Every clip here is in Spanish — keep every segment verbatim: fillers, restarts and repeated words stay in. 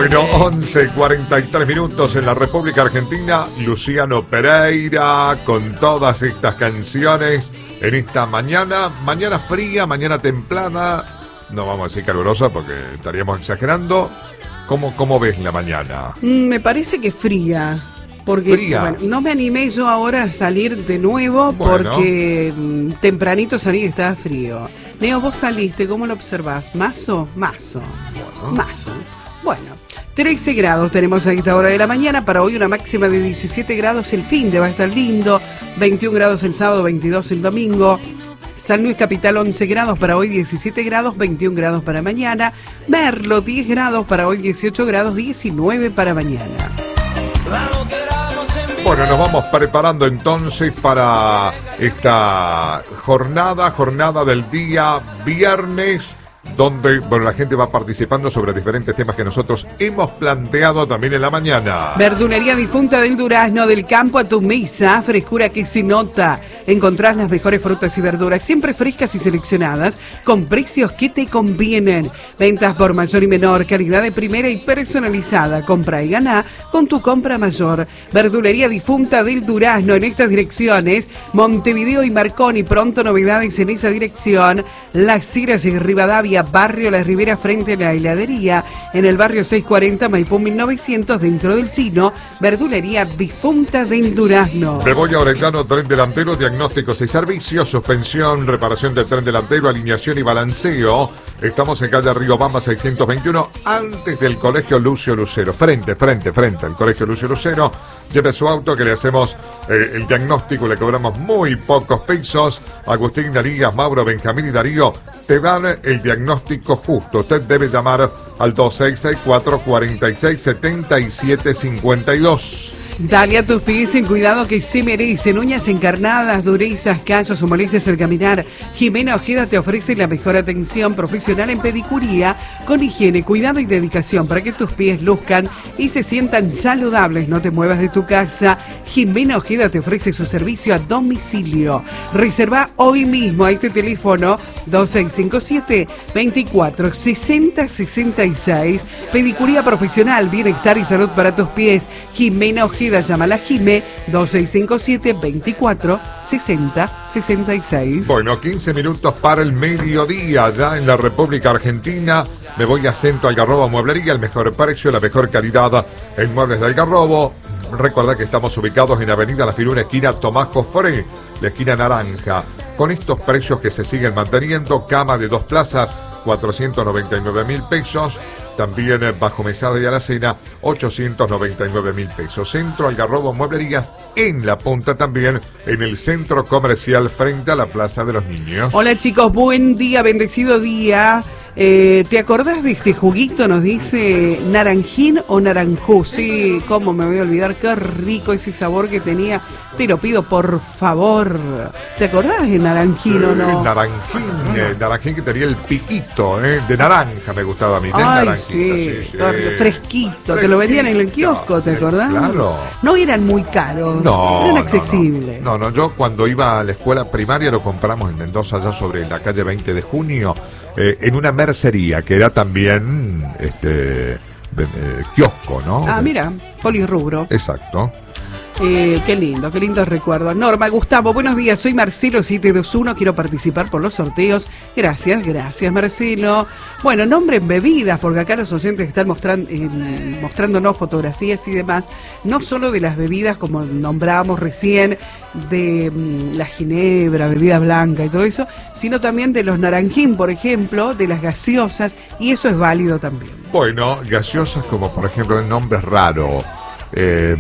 Bueno, once cuarenta y tres minutos en la República Argentina. Luciano Pereira con todas estas canciones en esta mañana. Mañana fría, mañana templada. No vamos a decir calurosa porque estaríamos exagerando. ¿Cómo, cómo ves la mañana? Mm, me parece que fría. Porque Fría. Bueno, no me animé yo ahora a salir de nuevo Bueno. porque mm, tempranito salí y estaba frío. Neo, vos saliste, ¿cómo lo observás? ¿Mazo? Mazo. Bueno. Mazo. Bueno, trece grados tenemos a esta hora de la mañana. Para hoy una máxima de diecisiete grados. El fin de va a estar lindo. veintiún grados el sábado, veintidós el domingo. San Luis Capital once grados, para hoy diecisiete grados, veintiún grados para mañana. Merlo diez grados, para hoy dieciocho grados, diecinueve para mañana. Bueno, nos vamos preparando entonces para esta jornada, jornada del día viernes, donde bueno, la gente va participando sobre diferentes temas que nosotros hemos planteado también en la mañana. Verdulería Difunta del Durazno, del campo a tu mesa, frescura que se nota. Encontrás las mejores frutas y verduras, siempre frescas y seleccionadas, con precios que te convienen. Ventas por mayor y menor, calidad de primera y personalizada. Compra y gana con tu compra mayor. Verdulería Difunta del Durazno, en estas direcciones, Montevideo y Marconi. Pronto novedades en esa dirección. Las Heras y Rivadavia, barrio La Ribera, frente a la heladería. En el barrio seiscientos cuarenta, Maipú mil novecientos, dentro del Chino. Verdulería Difunta del Durazno. Beboya Orellano, tren delantero, diagnósticos y servicios, suspensión, reparación del tren delantero, alineación y balanceo. Estamos en calle Riobamba seiscientos veintiuno, antes del Colegio Lucio Lucero. Frente, frente, frente al Colegio Lucio Lucero. Lleve su auto que le hacemos eh, el diagnóstico, le cobramos muy pocos pesos. Agustín Darías, Mauro, Benjamín y Darío te dan el diagnóstico justo. Usted debe llamar al dos seis seis cuatro, cuatro seis, siete siete cinco dos. Dale a tus pies en cuidado que se merecen. Uñas encarnadas, durezas, callos o molestias al caminar. Jimena Ojeda te ofrece la mejor atención profesional en pedicuría, con higiene, cuidado y dedicación para que tus pies luzcan y se sientan saludables. No te muevas de tu casa. Jimena Ojeda te ofrece su servicio a domicilio. Reserva hoy mismo a este teléfono dos seis cinco siete, veinticuatro, sesenta, sesenta y seis. Pedicuría profesional, bienestar y salud para tus pies. Jimena Ojeda. Llama a la Jime dos seis cinco siete, veinticuatro, sesenta, sesenta y seis. Bueno, quince minutos para el mediodía ya en la República Argentina. Me voy a Centro Algarrobo Mueblería, el mejor precio, la mejor calidad en muebles de Algarrobo. Recuerda que estamos ubicados en Avenida La Firuna, esquina Tomás Jofré, la esquina naranja. Con estos precios que se siguen manteniendo, cama de dos plazas, cuatrocientos noventa y nueve mil pesos. También bajo mesada y alacena, ochocientos noventa y nueve mil pesos. Centro Algarrobo Mueblerías, en La Punta también, en el centro comercial frente a la Plaza de los Niños. Hola chicos, buen día, bendecido día. Eh, ¿Te acordás de este juguito? Nos dice naranjín o naranjú. Sí, cómo me voy a olvidar, qué rico ese sabor que tenía. Te lo pido, por favor. ¿Te acordás de naranjín Sí, o no? Naranjín, eh, naranjín que tenía el piquito, eh, de naranja me gustaba a mí. Del Ay, naranjito, sí, sí, sí. fresquito. Fresquito. Te lo vendían en el kiosco, ¿te acordás? Claro. No eran muy caros, No, eran no, accesibles. No, no, no, yo cuando iba a la escuela primaria lo compramos en Mendoza, allá sobre la calle veinte de junio, eh, en una mercería que era también este eh, kiosco, ¿no? Ah, mira, polirrubro. Exacto. Eh, qué lindo, qué lindo recuerdo. Norma, Gustavo, buenos días, soy Marcelo siete dos uno, quiero participar por los sorteos. Gracias, gracias Marcelo. Bueno, nombren bebidas, porque acá los oyentes están mostrando, eh, mostrándonos fotografías y demás, no solo de las bebidas como nombrábamos recién, de mm, la ginebra, bebida blanca y todo eso, sino también de los naranjín, por ejemplo, de las gaseosas, y eso es válido también. Bueno, gaseosas como por ejemplo el nombre es raro. Eh,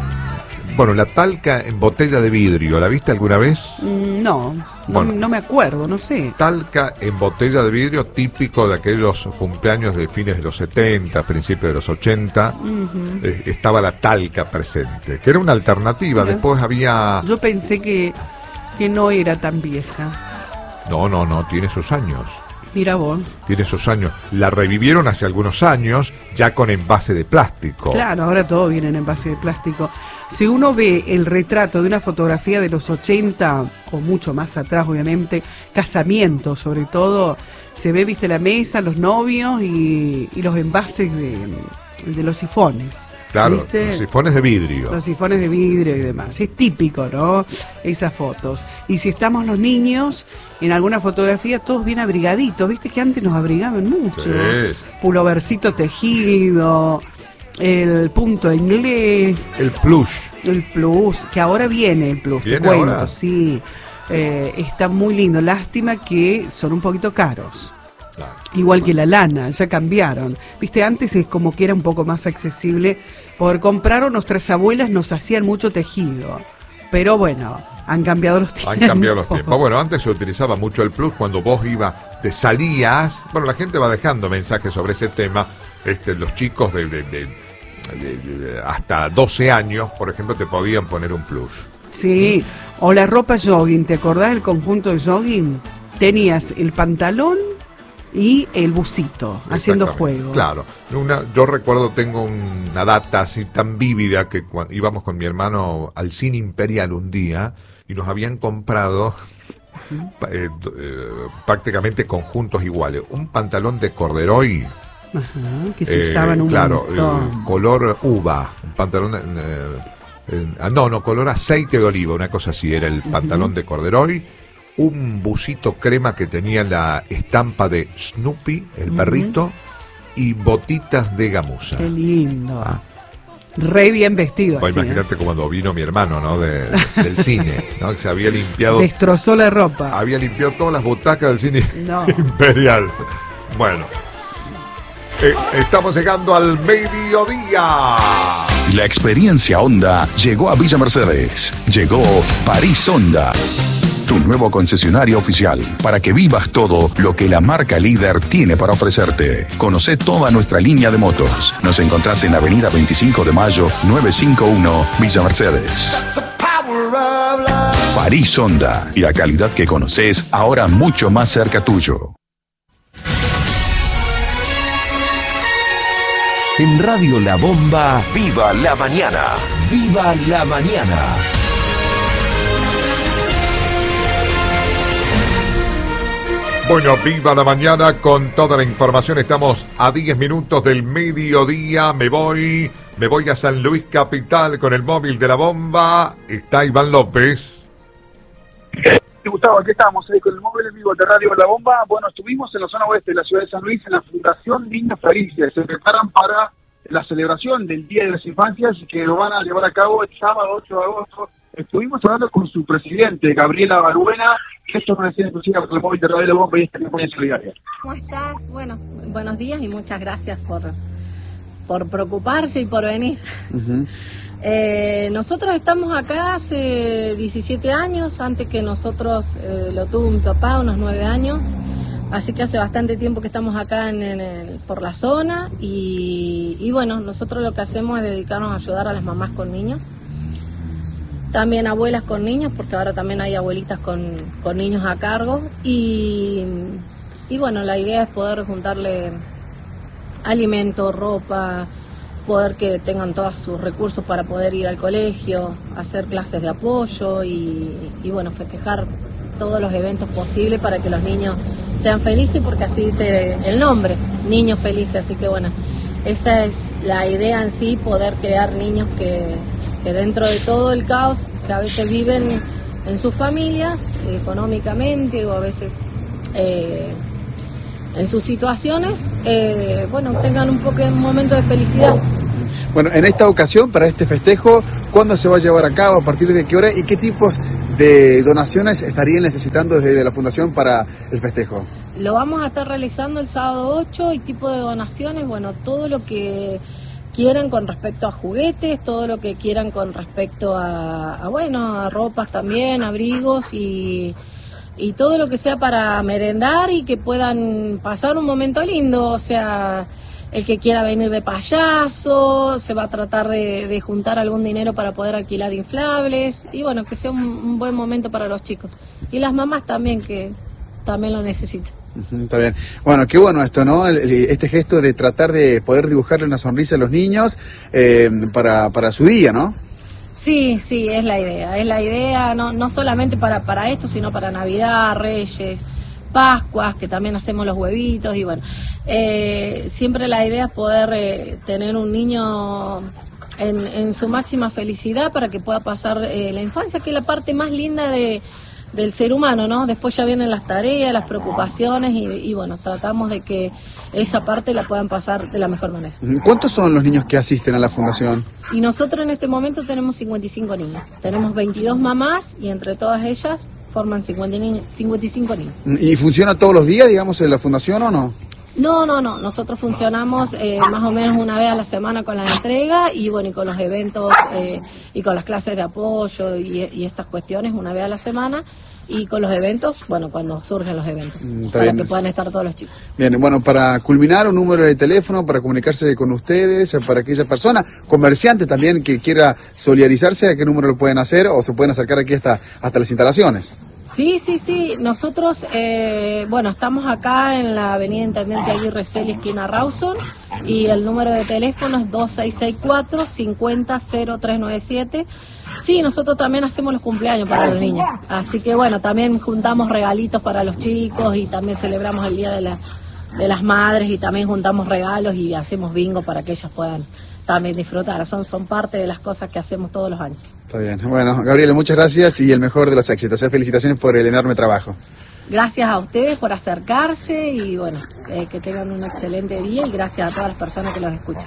Bueno, la talca en botella de vidrio, ¿la viste alguna vez? Mm, No, no, Bueno. no me acuerdo, no sé. Talca en botella de vidrio, típico de aquellos cumpleaños de fines de los setenta, principios de los ochenta. Ujú. eh, estaba la talca presente, que era una alternativa. Mira. Después había... Yo pensé que, que no era tan vieja. No, no, no, tiene sus años. Mira vos. Tiene sus años. La revivieron hace algunos años, ya con envase de plástico. Claro, ahora todo viene en envase de plástico. Si uno ve el retrato de una fotografía de los ochenta, o mucho más atrás obviamente, casamiento sobre todo, se ve, viste, la mesa, los novios y, y los envases de, el de los sifones. Claro, ¿viste? Los sifones de vidrio. Los sifones de vidrio y demás. Es típico, ¿no? Esas fotos. Y si estamos los niños, en alguna fotografía, todos bien abrigaditos. ¿Viste que antes nos abrigaban mucho? Sí. Pulovercito tejido, el punto inglés. El plush. El plus, que ahora viene el plus, te ¿Viene cuento, ahora? sí. Eh, está muy lindo. Lástima que son un poquito caros. Claro. Igual que la lana, ya cambiaron. Viste, antes es como que era un poco más accesible poder comprar, o nuestras abuelas nos hacían mucho tejido. Pero bueno, han cambiado los tiempos. Han cambiado los tiempos. Bueno, antes se utilizaba mucho el plus cuando vos ibas, te salías. Bueno, la gente va dejando mensajes sobre ese tema. Este, los chicos de, de, de, de, de hasta doce años, por ejemplo, te podían poner un plus. Sí, o la ropa jogging, ¿te acordás del conjunto de jogging? Tenías el pantalón y el busito, haciendo juego. Claro, una, yo recuerdo, tengo una data así tan vívida que cuando íbamos con mi hermano al cine Imperial un día y nos habían comprado eh, eh, prácticamente conjuntos iguales. Un pantalón de corderoy. Ajá, que se usaban eh, un claro, montón. eh, color uva, un pantalón, eh, eh, ah, no, no, color aceite de oliva, una cosa así, era el pantalón uh-huh. de corderoy. Un busito crema que tenía la estampa de Snoopy, el uh-huh. perrito, y botitas de gamuza. Qué lindo. Ah. Re bien vestido. Pues así, imagínate ¿eh? Cuando vino mi hermano, ¿no? De, del cine, ¿no? Que se había limpiado. Destrozó la ropa. Había limpiado todas las butacas del cine no. Imperial. Bueno. Eh, estamos llegando al mediodía. La experiencia Honda llegó a Villa Mercedes. Llegó París Honda, tu nuevo concesionario oficial, para que vivas todo lo que la marca líder tiene para ofrecerte. Conocé toda nuestra línea de motos. Nos encontrás en Avenida veinticinco de Mayo, novecientos cincuenta y uno, Villa Mercedes. París Honda, y la calidad que conoces ahora mucho más cerca tuyo. En Radio La Bomba, ¡viva la mañana! ¡Viva la mañana! Bueno, viva la mañana con toda la información. Estamos a diez minutos del mediodía. Me voy, me voy a San Luis Capital con el móvil de La Bomba. Está Iván López. Gustavo, aquí estamos ahí con el móvil en vivo de Radio La Bomba. Bueno, estuvimos en la zona oeste de la ciudad de San Luis en la Fundación Niños Felices. Se preparan para la celebración del Día de las Infancias que lo van a llevar a cabo el sábado ocho de agosto. Estuvimos hablando con su presidente, Gabriela Baruena, que esto nos decía inclusive por el móvil de Radio La Bomba y esta campaña solidaria. ¿Cómo estás? Bueno, buenos días y muchas gracias por, por preocuparse y por venir. Uh-huh. Eh, nosotros estamos acá hace diecisiete años, antes que nosotros eh, lo tuvo mi papá, unos nueve años, así que hace bastante tiempo que estamos acá en, en el, por la zona y, y bueno, nosotros lo que hacemos es dedicarnos a ayudar a las mamás con niños, también abuelas con niños, porque ahora también hay abuelitas con, con niños a cargo y, y bueno, la idea es poder juntarle alimento, ropa, poder que tengan todos sus recursos para poder ir al colegio, hacer clases de apoyo y, y bueno, festejar todos los eventos posibles para que los niños sean felices, porque así dice el nombre, niños felices, así que bueno, esa es la idea en sí, poder crear niños que, que dentro de todo el caos que a veces viven en sus familias, económicamente o a veces eh, en sus situaciones, eh, bueno, tengan un poco un momento de felicidad. Bueno, en esta ocasión, para este festejo, ¿cuándo se va a llevar a cabo? ¿A partir de qué hora? ¿Y qué tipos de donaciones estarían necesitando desde la Fundación para el festejo? Lo vamos a estar realizando el sábado ocho y tipo de donaciones, bueno, todo lo que quieran con respecto a juguetes, todo lo que quieran con respecto a, a bueno, a ropas también, abrigos y... y todo lo que sea para merendar y que puedan pasar un momento lindo, o sea, el que quiera venir de payaso, se va a tratar de, de juntar algún dinero para poder alquilar inflables y bueno, que sea un, un buen momento para los chicos. Y las mamás también, que también lo necesitan. Uh-huh, está bien. Bueno, qué bueno esto, ¿no? El, el, este gesto de tratar de poder dibujarle una sonrisa a los niños eh, para, para su día, ¿no? Sí, sí, es la idea, es la idea no, no solamente para, para esto, sino para Navidad, Reyes, Pascuas, que también hacemos los huevitos y bueno, eh, siempre la idea es poder eh, tener un niño en, en su máxima felicidad para que pueda pasar eh, la infancia, que es la parte más linda de del ser humano, ¿no? Después ya vienen las tareas, las preocupaciones y, y bueno, tratamos de que esa parte la puedan pasar de la mejor manera. ¿Cuántos son los niños que asisten a la fundación? Y nosotros en este momento tenemos cincuenta y cinco niños. Tenemos veintidós mamás y entre todas ellas forman cincuenta y cinco niños. ¿Y funciona todos los días, digamos, en la fundación o no? No, no, no. Nosotros funcionamos eh, más o menos una vez a la semana con la entrega y bueno, y con los eventos eh, y con las clases de apoyo y, y estas cuestiones una vez a la semana. Y con los eventos, bueno, cuando surgen los eventos, Está para bien. que puedan estar todos los chicos. Bien, bueno, para culminar, un número de teléfono para comunicarse con ustedes, para aquella persona, comerciante también que quiera solidarizarse, ¿a qué número lo pueden hacer o se pueden acercar aquí hasta, hasta las instalaciones? Sí, sí, sí. Nosotros, eh, bueno, estamos acá en la avenida Intendente Aguirre Celi, esquina Rawson, y el número de teléfono es dos seis seis cuatro, cinco cero, cero tres nueve siete. Sí, nosotros también hacemos los cumpleaños para los niños. Así que bueno, también juntamos regalitos para los chicos y también celebramos el Día de, la, de las Madres y también juntamos regalos y hacemos bingo para que ellas puedan también disfrutar. Son, son parte de las cosas que hacemos todos los años. Está bien. Bueno, Gabriela, muchas gracias y el mejor de los éxitos. Felicitaciones por el enorme trabajo. Gracias a ustedes por acercarse y bueno, eh, que tengan un excelente día y gracias a todas las personas que los escuchan.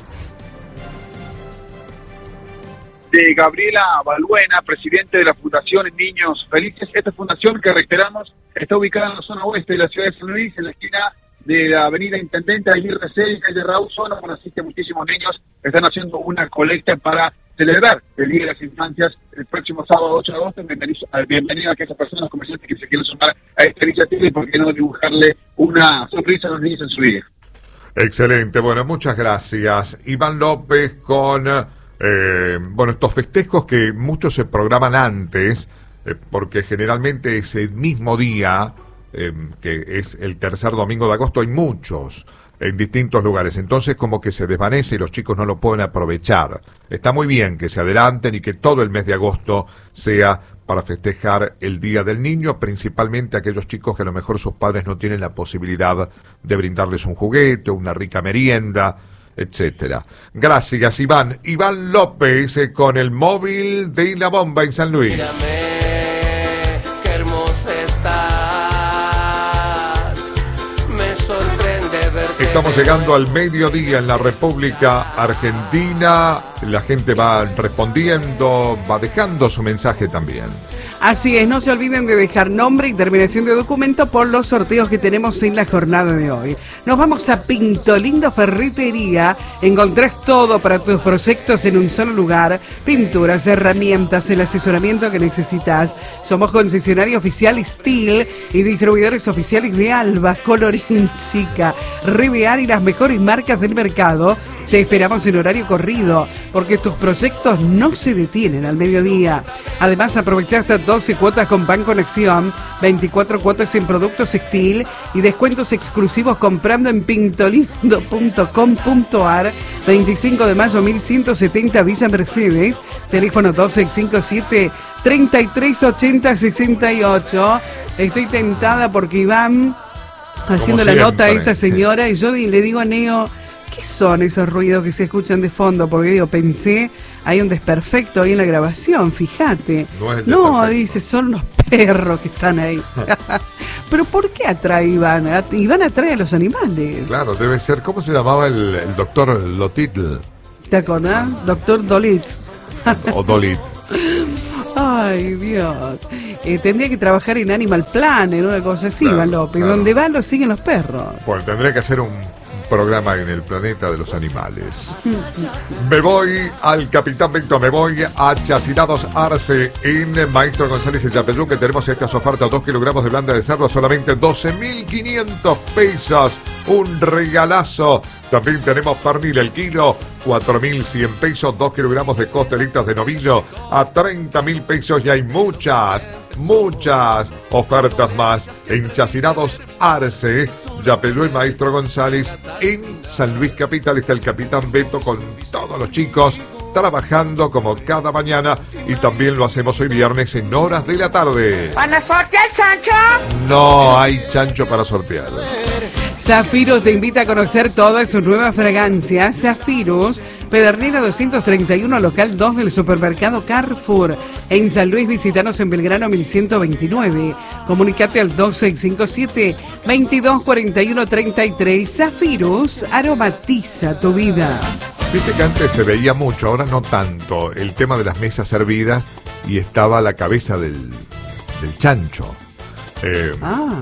De Gabriela Balbuena, presidente de la Fundación Niños Felices. Esta fundación, que reiteramos, está ubicada en la zona oeste de la ciudad de San Luis, en la esquina de la avenida Intendente Aguirre Celi, calle Rawson, donde asisten muchísimos niños. Están haciendo una colecta para celebrar el Día de las Infancias el próximo sábado ocho de agosto. Bienvenido, bienvenido a aquellas personas comerciantes que se quieren sumar a esta iniciativa y por qué no dibujarle una sonrisa a los niños en su día. Excelente, bueno, muchas gracias. Iván López con... Eh, bueno, estos festejos que muchos se programan antes, eh, porque generalmente ese mismo día, eh, que es el tercer domingo de agosto, hay muchos en distintos lugares, entonces como que se desvanece y los chicos no lo pueden aprovechar. Está muy bien que se adelanten y que todo el mes de agosto sea para festejar el Día del Niño, principalmente aquellos chicos que a lo mejor sus padres no tienen la posibilidad de brindarles un juguete, una rica merienda, etcétera. Gracias, Iván. Iván López eh, con el móvil de La Bomba en San Luis. Mírame, qué hermosa estás. Me sorprende verte. Estamos llegando al mediodía en la República Argentina. La gente va respondiendo, va dejando su mensaje también. Así es, no se olviden de dejar nombre y terminación de documento por los sorteos que tenemos en la jornada de hoy. Nos vamos a Pintolindo Ferretería. Encontrás todo para tus proyectos en un solo lugar. Pinturas, herramientas, el asesoramiento que necesitas. Somos concesionario oficial Steel y distribuidores oficiales de Alba, Colorín, Zika, Riviar y las mejores marcas del mercado. Te esperamos en horario corrido, porque tus proyectos no se detienen al mediodía. Además, aprovecha hasta doce cuotas con Pan Conexión, veinticuatro cuotas en productos Steel y descuentos exclusivos comprando en pintolindo punto com punto ar. veinticinco de mayo, mil ciento setenta Villa Mercedes, teléfono dos seis cinco siete, treinta y tres ochenta sesenta y ocho. Estoy tentada porque Iván haciendo la nota a esta señora y yo le digo a Neo... ¿Qué son esos ruidos que se escuchan de fondo? Porque digo, pensé, hay un desperfecto ahí en la grabación, fíjate. No, es no dice, son los perros que están ahí. Pero ¿por qué atrae Iván? Iván atrae a los animales. Claro, debe ser, ¿cómo se llamaba el, el doctor Lotitl? ¿Te acordás? Doctor Dolitz. O Dolit. Ay, Dios. Eh, tendría que trabajar en Animal Planet, una cosa así, Claro, Iván López. claro. Donde van, lo siguen los perros. Pues tendría que hacer un programa en el planeta de los animales. Me voy al Capitán Vento, me voy a Chacinados Arce en Maestro González y Yapeyú, que tenemos estas ofertas: dos kilogramos de blanda de cerdo, solamente doce mil quinientos pesos, un regalazo. También tenemos pernil el kilo, cuatro mil cien pesos, dos kilogramos de costelitas de novillo a treinta mil pesos, y hay muchas, muchas ofertas más en Chacinados Arce, Yapeyú y Maestro González. En San Luis Capital está el Capitán Beto con todos los chicos trabajando como cada mañana y también lo hacemos hoy viernes en horas de la tarde. ¿Van a sortear el chancho? No hay chancho para sortear. Zafiros te invita a conocer todas sus nuevas fragancias. Zafiros, Pedernera doscientos treinta y uno, local dos del supermercado Carrefour. En San Luis, visitanos en Belgrano mil ciento veintinueve. Comunicate al dos seis cinco siete, veintidós cuarenta y uno treinta y tres. Zafiros aromatiza tu vida. Viste que antes se veía mucho, ahora no tanto, el tema de las mesas servidas y estaba la cabeza del, del chancho. Eh, Ah,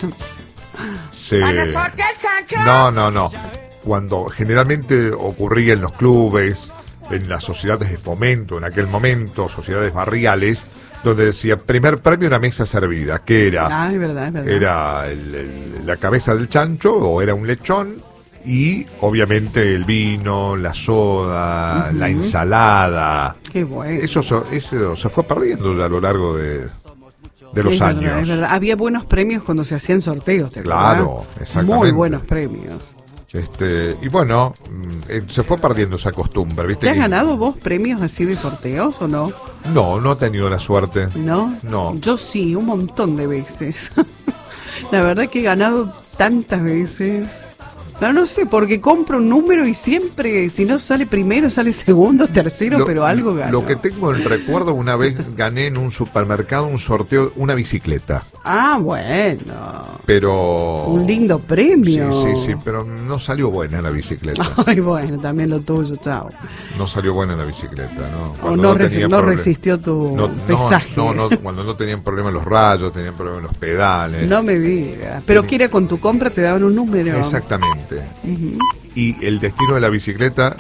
se... ¿Van a sortear el chancho? No, no, no. Cuando generalmente ocurría en los clubes, en las sociedades de fomento, en aquel momento, sociedades barriales, donde decía, primer premio una mesa servida, que era, ah, es verdad, es verdad. era el- el- la cabeza del chancho o era un lechón y obviamente el vino, la soda, Ujú. la ensalada. Qué bueno. Eso, so- eso se fue perdiendo ya a lo largo de, de los Es años. verdad, es verdad. Había buenos premios cuando se hacían sorteos, ¿te acuerdas? Claro, exactamente. Muy buenos premios. Este, y bueno, mm, eh, se fue perdiendo esa costumbre, ¿viste? ¿Te has que- ganado vos premios así de sorteos o no? No, no he tenido la suerte. ¿No? No. Yo sí, un montón de veces. La verdad que he ganado tantas veces. No, no sé, porque compro un número y siempre, si no sale primero, sale segundo, tercero, Lo- pero algo gano. Lo que tengo en recuerdo, una vez gané en un supermercado un sorteo, una bicicleta. Ah, bueno. Pero... Un lindo premio. Sí, sí, sí, pero no salió buena la bicicleta. Ay, bueno, también lo tuyo, chao. No salió buena la bicicleta, ¿no? O Cuando no, resi- tenía no proble- resistió tu No, pesaje. no, no, no, cuando no tenían problemas los rayos, tenían problemas los pedales. No me digas. Pero que era con tu compra te daban un número. Exactamente. Ujú. Y el destino de la bicicleta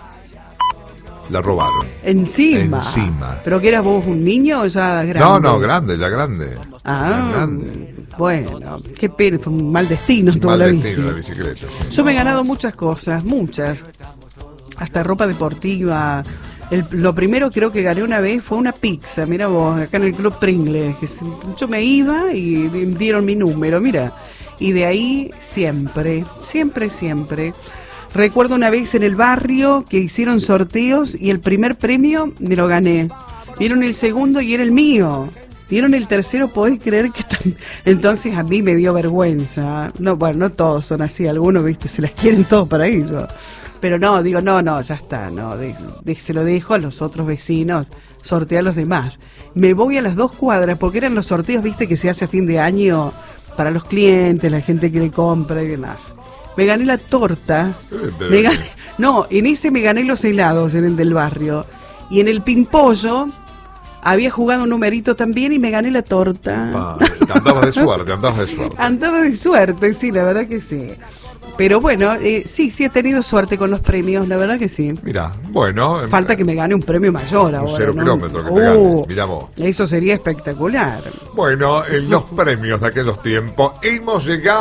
la robaron. Encima. Encima. ¿Pero que eras vos un niño o ya grande? No, no, grande, ya grande. Ah, Ya grande. bueno, qué pena, fue un mal destino toda Mal la destino bici. la bicicleta. Sí. Yo me he ganado muchas cosas, muchas. Hasta ropa deportiva. El- lo primero creo que gané una vez fue una pizza, mira vos, acá en el Club Pringles. Que se- yo me iba y di- dieron mi número, mira. Y de ahí siempre, siempre, siempre. Recuerdo una vez en el barrio que hicieron sorteos y el primer premio me lo gané. Dieron el segundo y era el mío. Dieron el tercero, podés creer que tam- entonces a mí me dio vergüenza. No, bueno, no todos son así, algunos, viste, se las quieren todos para ellos. Pero no, digo, no, no, ya está, no, de- de- se lo dejo a los otros vecinos, sortea a los demás. Me voy a las dos cuadras, porque eran los sorteos, viste, que se hace a fin de año para los clientes, la gente que le compra y demás. Me gané la torta. Me gané, no, en ese me gané los helados, en el del barrio. Y en el Pimpollo había jugado un numerito también y me gané la torta. Ah, andabas de suerte, andabas de suerte. Andaba de suerte, sí, la verdad que sí. Pero bueno, eh, sí, sí he tenido suerte con los premios, la verdad que sí. Mira, bueno. em, Falta que me gane un premio mayor ahora. cero ¿no? kilómetros que te Uh, gane, mirá vos. Eso sería espectacular. Bueno, en los premios de aquellos tiempos hemos llegado.